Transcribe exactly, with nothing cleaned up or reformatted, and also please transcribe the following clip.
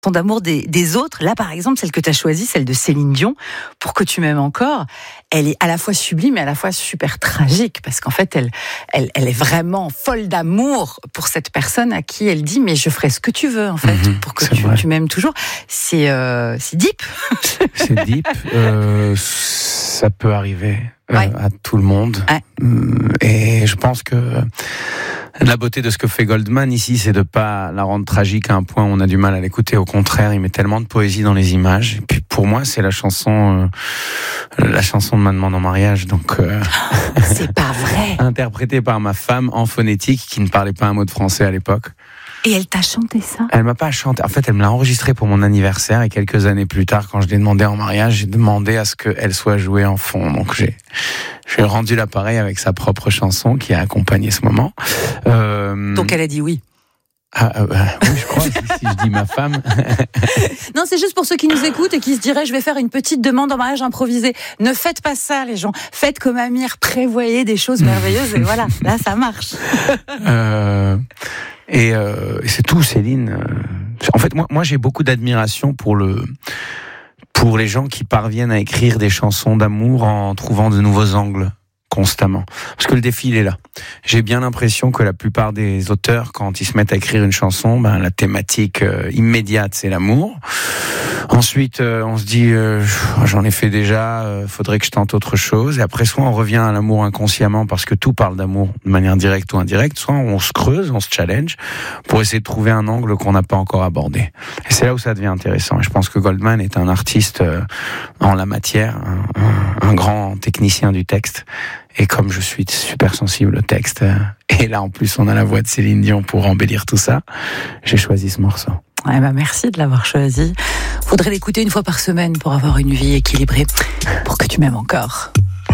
d'amour des, des autres. Là, par exemple, celle que tu as choisie, celle de Céline Dion, Pour que tu m'aimes encore, elle est à la fois sublime et à la fois super tragique, parce qu'en fait, elle, elle, elle est vraiment folle d'amour pour cette personne à qui elle dit « mais je ferai ce que tu veux, en fait, mmh, pour que tu, tu m'aimes toujours ». C'est, euh, c'est deep. C'est deep. Euh, ça peut arriver euh, ouais. à tout le monde. Ouais. Et je pense que la beauté de ce que fait Goldman ici, c'est de pas la rendre tragique à un point où on a du mal à l'écouter. Au contraire, il met tellement de poésie dans les images. Et puis pour moi, c'est la chanson, euh, la chanson de ma demande en mariage. Donc, euh, c'est pas vrai. Interprétée par ma femme en phonétique, qui ne parlait pas un mot de français à l'époque. Et elle t'a chanté ça ? Elle m'a pas chanté. En fait, elle me l'a enregistré pour mon anniversaire, et quelques années plus tard, quand je l'ai demandé en mariage, j'ai demandé à ce qu'elle soit jouée en fond. Donc j'ai, j'ai rendu l'appareil avec sa propre chanson qui a accompagné ce moment. Euh... Donc elle a dit oui. Ah, euh, oui, je crois, si, si je dis ma femme. Non, c'est juste pour ceux qui nous écoutent et qui se diraient, je vais faire une petite demande en mariage improvisée. Ne faites pas ça, les gens. Faites comme Amir, prévoyez des choses merveilleuses, et voilà, là, ça marche. euh, et, euh, et c'est tout, Céline. En fait, moi, moi, j'ai beaucoup d'admiration pour le, pour les gens qui parviennent à écrire des chansons d'amour en trouvant de nouveaux angles. Constamment. Parce que le défi, il est là. J'ai bien l'impression que la plupart des auteurs, quand ils se mettent à écrire une chanson, ben, la thématique euh, immédiate, c'est l'amour. Ensuite, euh, on se dit, euh, j'en ai fait déjà, euh, faudrait que je tente autre chose. Et après, soit on revient à l'amour inconsciemment parce que tout parle d'amour de manière directe ou indirecte, soit on se creuse, on se challenge pour essayer de trouver un angle qu'on n'a pas encore abordé. Et c'est là où ça devient intéressant. Et je pense que Goldman est un artiste euh, en la matière, un, un, un grand technicien du texte. Et comme je suis super sensible au texte, et là en plus on a la voix de Céline Dion pour embellir tout ça, j'ai choisi ce morceau. Ouais, bah merci de l'avoir choisi. Faudrait l'écouter une fois par semaine pour avoir une vie équilibrée. Pour que tu m'aimes encore.